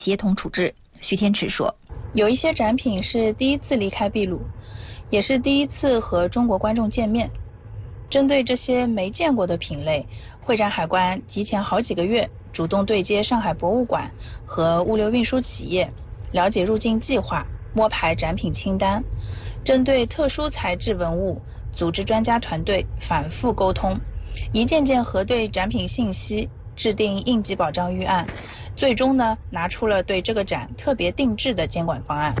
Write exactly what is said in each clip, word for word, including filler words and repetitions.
协同处置。徐天池说， 有一些展品是第一次离开秘鲁，也是第一次和中国观众见面。针对这些没见过的品类，会展海关提前好几个月主动对接上海博物馆和物流运输企业，了解入境计划，摸排展品清单。针对特殊材质文物，组织专家团队反复沟通，一件件核对展品信息，制定应急保障预案，最终呢拿出了对这个展特别定制的监管方案。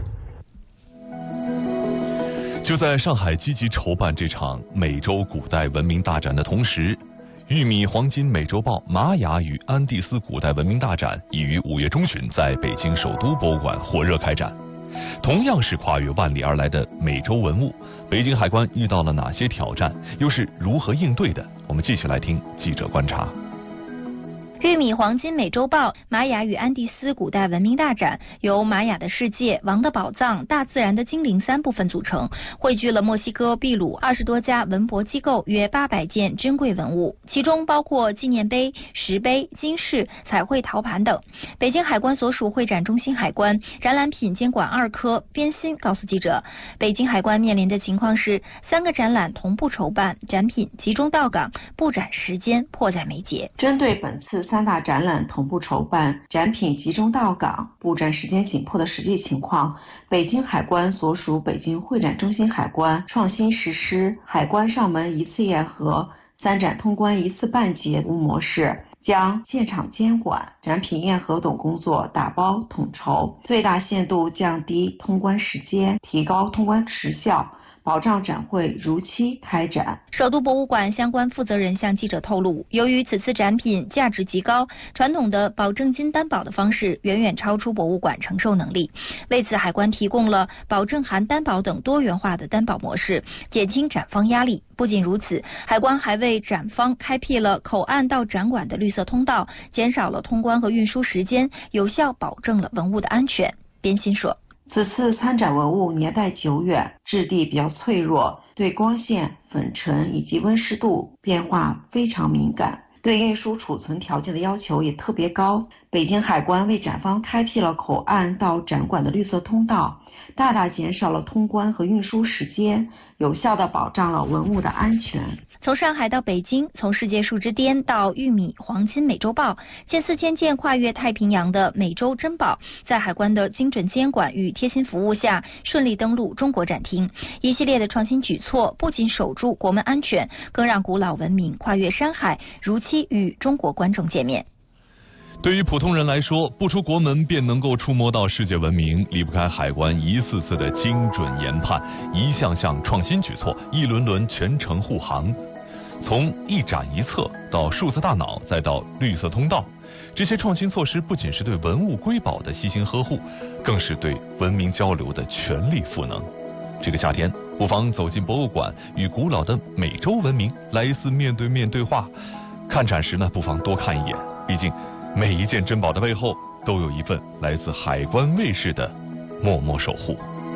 就在上海积极筹办这场美洲古代文明大展的同时，玉米黄金美洲豹玛雅与安第斯古代文明大展已于五月中旬在北京首都博物馆火热开展。同样是跨越万里而来的美洲文物，北京海关遇到了哪些挑战，又是如何应对的？我们继续来听记者观察。 玉米黄金美洲豹玛雅与安第斯古代文明大展由玛雅的世界、王的宝藏、大自然的精灵三部分组成，汇聚了墨西哥、秘鲁二十多家文博机构约八百件珍贵文物，其中包括纪念碑、石碑、金饰、彩绘陶盘等。北京海关所属会展中心海关展览品监管二科边鑫告诉记者，北京海关面临的情况是三个展览同步筹办，展品集中到港，布展时间迫在眉睫。 针对本次三大展览同步筹办，展品集中到港，布展时间紧迫的实际情况，北京海关所属北京会展中心海关创新实施海关上门一次验核、三展通关一次办结服务模式，将现场监管、展品验核等工作打包统筹，最大限度降低通关时间，提高通关时效，保障展会如期开展。 首都博物馆相关负责人向记者透露，由于此次展品价值极高，传统的保证金担保的方式远远超出博物馆承受能力。为此，海关提供了保证函担保等多元化的担保模式，减轻展方压力。不仅如此，海关还为展方开辟了口岸到展馆的绿色通道，减少了通关和运输时间，有效保证了文物的安全。边鑫说， 此次参展文物年代久远，质地比较脆弱，对光线、粉尘以及温湿度变化非常敏感，对运输储存条件的要求也特别高。北京海关为展方开辟了口岸到展馆的绿色通道，大大减少了通关和运输时间，有效地保障了文物的安全。 从上海到北京，从世界树之巅到玉米黄金美洲豹，近四千件跨越太平洋的美洲珍宝，在海关的精准监管与贴心服务下，顺利登陆中国展厅。一系列的创新举措，不仅守住国门安全，更让古老文明跨越山海，如期与中国观众见面。 对于普通人来说，不出国门便能够触摸到世界文明，离不开海关一次次的精准研判，一项项创新举措，一轮轮全程护航。从一展一策到数字大脑，再到绿色通道，这些创新措施不仅是对文物瑰宝的细心呵护，更是对文明交流的全力赋能。这个夏天，不妨走进博物馆，与古老的美洲文明来一次面对面对话。看展时呢，不妨多看一眼，毕竟每一件珍宝的背后都有一份来自海关卫士的默默守护。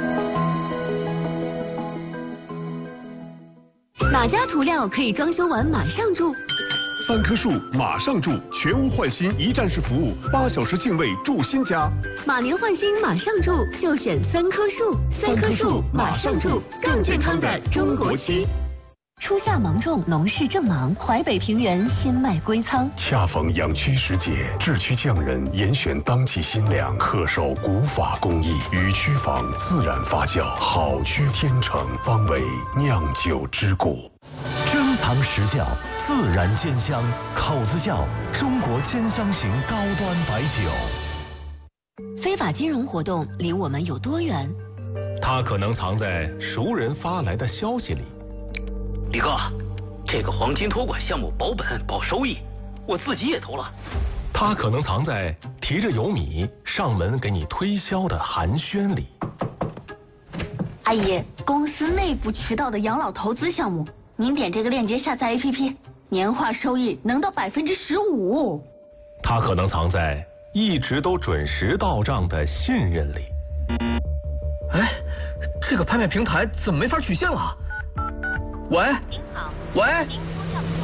哪家涂料可以装修完马上住？ 三棵树马上住，全屋换新一站式服务，八小时净位住新家。 马年换新马上住，就选三棵树。三棵树马上住，更健康的中国区。初夏芒种，农事正忙，淮北平原新麦归仓。 恰逢养区时节，制区匠人严选当季新粮，恪守古法工艺，与区房自然发酵，好区天成，方为酿酒之故。 珍藏实窖，自然鲜香，口子窖，中国鲜香型高端白酒。 非法金融活动离我们有多远？ 它可能藏在熟人发来的消息里。 李哥，这个黄金托管项目保本保收益，我自己也投了。 它可能藏在提着油米上门给你推销的寒暄里。 阿姨，公司内部渠道的养老投资项目，您点这个链接下载 A P P， 年化收益能到百分之十五。 它可能藏在一直都准时到账的信任里。 哎，这个拍卖平台怎么没法取现了？喂，您好，喂。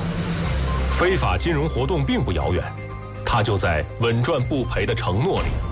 非法金融活动并不遥远，它就在稳赚不赔的承诺里。